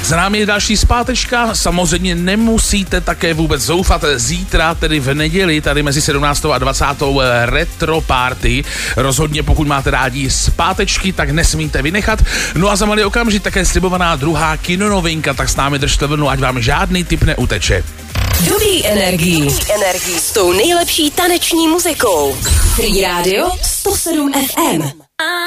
Za námi je další zpátečka, samozřejmě nemusíte také vůbec zoufat. Zítra, tedy v neděli, tady mezi 17. a 20. retro party. Rozhodně pokud máte rádi zpátečky, tak nesmíte vynechat. No a za malý okamžik také slibovaná druhá kinonovinka, tak s námi držte vlnu, ať vám žádný tip neuteče. Dobrý energii s tou nejlepší taneční muzikou. Free Radio 107 FM.